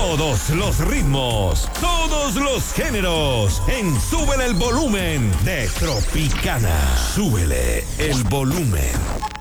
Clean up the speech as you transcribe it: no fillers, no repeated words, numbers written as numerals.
Todos los ritmos, todos los géneros, en Súbele el Volumen de Tropicana. Súbele el volumen.